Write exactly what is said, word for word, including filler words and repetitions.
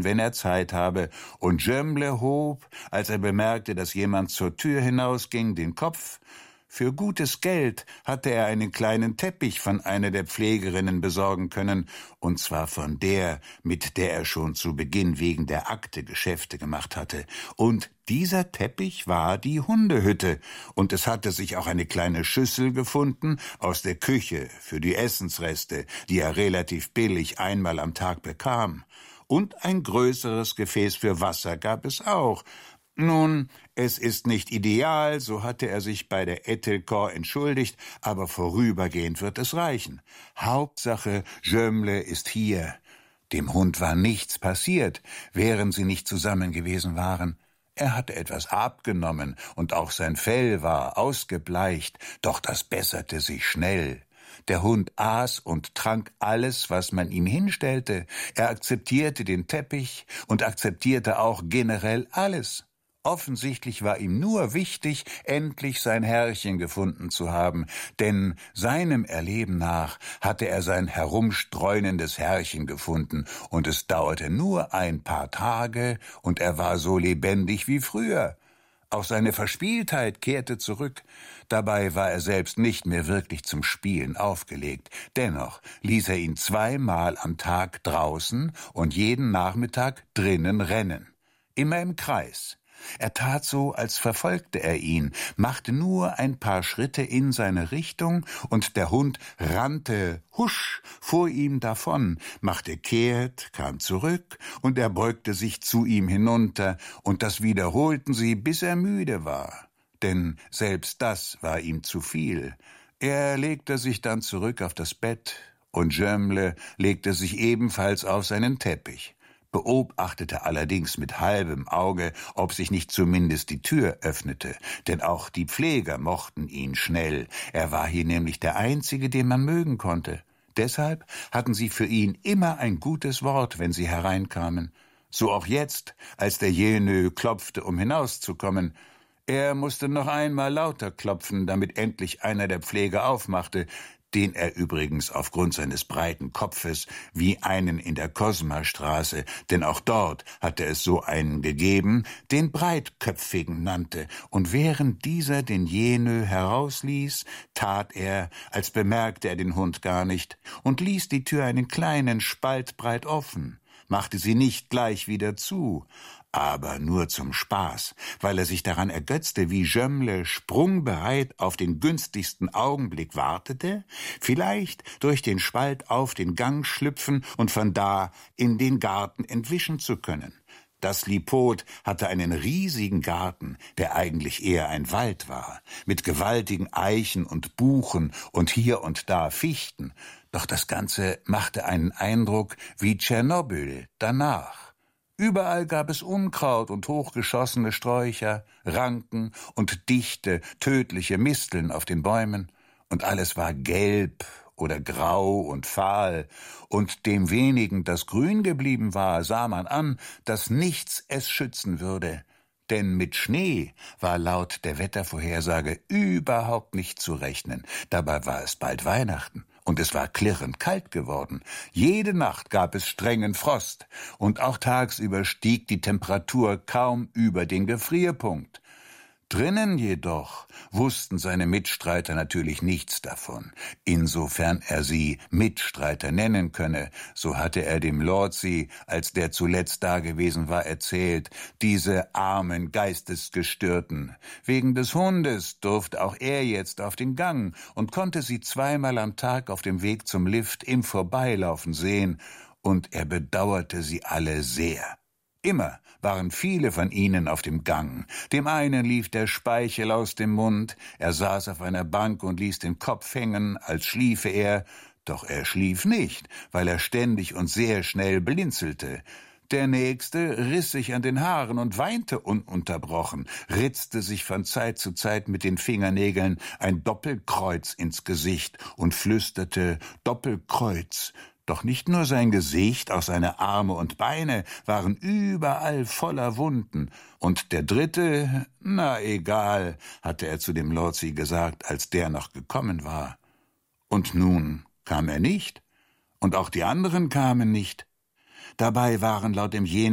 wenn er Zeit habe, und Jemle hob, als er bemerkte, dass jemand zur Tür hinausging, den Kopf. Für gutes Geld hatte er einen kleinen Teppich von einer der Pflegerinnen besorgen können, und zwar von der, mit der er schon zu Beginn wegen der Akte Geschäfte gemacht hatte. Und dieser Teppich war die Hundehütte, und es hatte sich auch eine kleine Schüssel gefunden aus der Küche für die Essensreste, die er relativ billig einmal am Tag bekam. Und ein größeres Gefäß für Wasser gab es auch. Nun, es ist nicht ideal, so hatte er sich bei der Etelkor entschuldigt, aber vorübergehend wird es reichen. Hauptsache, Jemle ist hier. Dem Hund war nichts passiert, während sie nicht zusammen gewesen waren. Er hatte etwas abgenommen, und auch sein Fell war ausgebleicht, doch das besserte sich schnell. Der Hund aß und trank alles, was man ihm hinstellte. Er akzeptierte den Teppich und akzeptierte auch generell alles. Offensichtlich war ihm nur wichtig, endlich sein Herrchen gefunden zu haben, denn seinem Erleben nach hatte er sein herumstreunendes Herrchen gefunden, und es dauerte nur ein paar Tage, und er war so lebendig wie früher. Auch seine Verspieltheit kehrte zurück. Dabei war er selbst nicht mehr wirklich zum Spielen aufgelegt. Dennoch ließ er ihn zweimal am Tag draußen und jeden Nachmittag drinnen rennen. Immer im Kreis. Er tat so, als verfolgte er ihn, machte nur ein paar Schritte in seine Richtung, und der Hund rannte husch vor ihm davon, machte kehrt, kam zurück, und er beugte sich zu ihm hinunter, und das wiederholten sie, bis er müde war. Denn selbst das war ihm zu viel. Er legte sich dann zurück auf das Bett, und Jemle legte sich ebenfalls auf seinen Teppich, beobachtete allerdings mit halbem Auge, ob sich nicht zumindest die Tür öffnete, denn auch die Pfleger mochten ihn schnell. Er war hier nämlich der Einzige, den man mögen konnte. Deshalb hatten sie für ihn immer ein gutes Wort, wenn sie hereinkamen. So auch jetzt, als der Jenö klopfte, um hinauszukommen. Er musste noch einmal lauter klopfen, damit endlich einer der Pfleger aufmachte, den er übrigens aufgrund seines breiten Kopfes wie einen in der Kosmastraße, denn auch dort hatte es so einen gegeben, den Breitköpfigen nannte, und während dieser den Jenö herausließ, tat er, als bemerkte er den Hund gar nicht, und ließ die Tür einen kleinen Spalt breit offen, machte sie nicht gleich wieder zu, aber nur zum Spaß, weil er sich daran ergötzte, wie Jemle sprungbereit auf den günstigsten Augenblick wartete, vielleicht durch den Spalt auf den Gang schlüpfen und von da in den Garten entwischen zu können. Das Lipot hatte einen riesigen Garten, der eigentlich eher ein Wald war, mit gewaltigen Eichen und Buchen und hier und da Fichten, doch das Ganze machte einen Eindruck wie Tschernobyl danach. Überall gab es Unkraut und hochgeschossene Sträucher, Ranken und dichte, tödliche Misteln auf den Bäumen, und alles war gelb oder grau und fahl, und dem wenigen, das grün geblieben war, sah man an, dass nichts es schützen würde. Denn mit Schnee war laut der Wettervorhersage überhaupt nicht zu rechnen. Dabei war es bald Weihnachten. Und es war klirrend kalt geworden. Jede Nacht gab es strengen Frost, und auch tagsüber stieg die Temperatur kaum über den Gefrierpunkt. Drinnen jedoch wussten seine Mitstreiter natürlich nichts davon. Insofern er sie Mitstreiter nennen könne, so hatte er dem Lordsy, als der zuletzt dagewesen war, erzählt, diese armen Geistesgestörten. Wegen des Hundes durfte auch er jetzt auf den Gang und konnte sie zweimal am Tag auf dem Weg zum Lift im Vorbeilaufen sehen, und er bedauerte sie alle sehr. Immer waren viele von ihnen auf dem Gang. Dem einen lief der Speichel aus dem Mund, er saß auf einer Bank und ließ den Kopf hängen, als schliefe er, doch er schlief nicht, weil er ständig und sehr schnell blinzelte. Der Nächste riss sich an den Haaren und weinte ununterbrochen, ritzte sich von Zeit zu Zeit mit den Fingernägeln ein Doppelkreuz ins Gesicht und flüsterte »Doppelkreuz«. Doch nicht nur sein Gesicht, auch seine Arme und Beine waren überall voller Wunden. Und der Dritte, na egal, hatte er zu dem Lordsy gesagt, als der noch gekommen war. Und nun kam er nicht, und auch die anderen kamen nicht. Dabei waren laut dem Jen